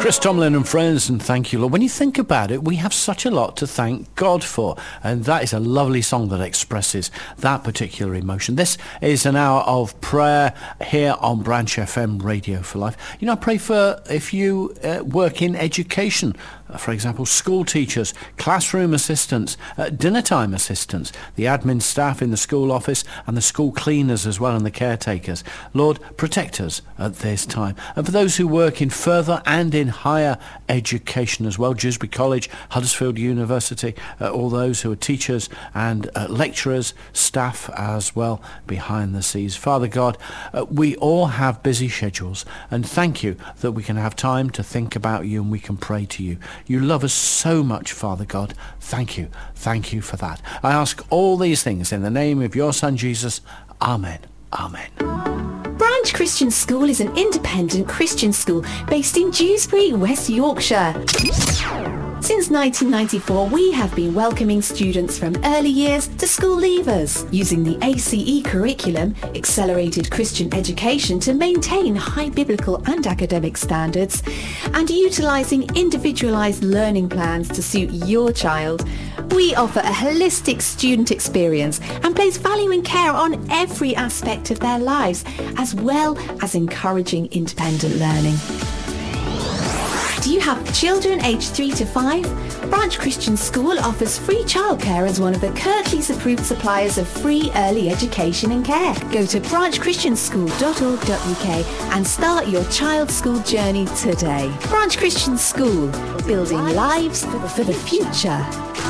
Chris Tomlin and friends, and thank you, Lord. When you think about it, we have such a lot to thank God for, and that is a lovely song that expresses that particular emotion. This is an hour of prayer here on Branch FM Radio for Life. You know, I pray for if you work in education, for example, school teachers, classroom assistants, dinner time assistants, the admin staff in the school office, and the school cleaners as well, and the caretakers. Lord, protect us at this time. And for those who work in further and in higher education as well, Dewsbury College, Huddersfield University, all those who are teachers and lecturers, staff as well behind the scenes. Father God, we all have busy schedules, and thank you that we can have time to think about you and we can pray to you. You love us so much, Father God. Thank you. Thank you for that. I ask all these things in the name of your Son, Jesus. Amen. Amen. Branch Christian School is an independent Christian school based in Dewsbury, West Yorkshire. Since 1994, we have been welcoming students from early years to school leavers, using the ACE curriculum, Accelerated Christian Education, to maintain high biblical and academic standards, and utilising individualised learning plans to suit your child. We offer a holistic student experience and place value and care on every aspect of their lives, as well as encouraging independent learning. Do you have children aged 3 to 5? Branch Christian School offers free childcare as one of the Kirklees approved suppliers of free early education and care. Go to branchchristianschool.org.uk and start your child's school journey today. Branch Christian School, building lives for the future.